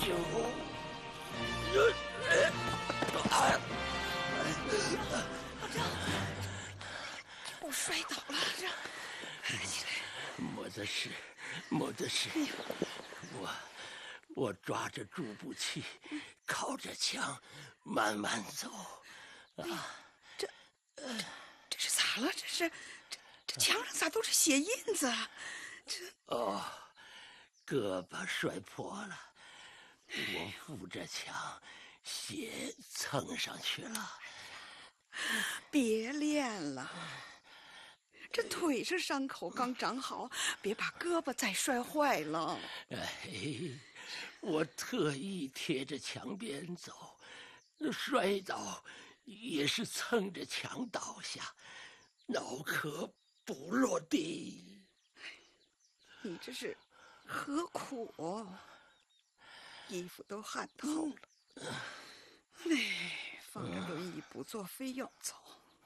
我摔倒了，起来！ 没得事，没得事。我抓着助步器，靠着墙，慢慢走。 这是咋了？这墙上咋都是血印子啊？ 胳膊摔破了，我扶着墙，血蹭上去了。 别练了，这腿上伤口刚长好，别把胳膊再摔坏了。 我特意贴着墙边走，摔倒也是蹭着墙倒下，脑壳不落地。 你这是何苦？衣服都汗透了。放着轮椅不坐，非要走。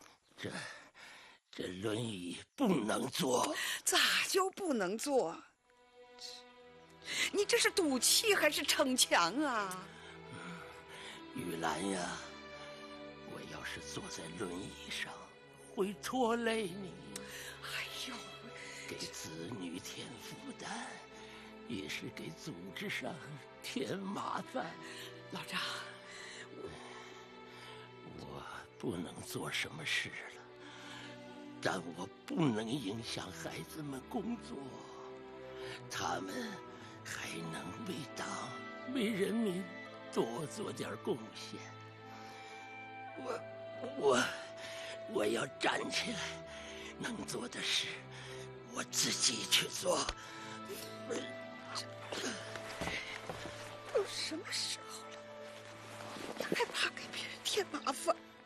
这轮椅不能坐。 咋就不能坐？你这是赌气还是逞强啊？ 玉兰呀，我要是坐在轮椅上，会拖累你。 哎呦， 给子女添负担，也是给组织上添麻烦。 老张， 我不能做什么事了，但我不能影响孩子们工作，他们还能为党为人民多做点贡献。我要站起来，能做的事我自己去做。 都什么时候了，你还怕给别人添麻烦？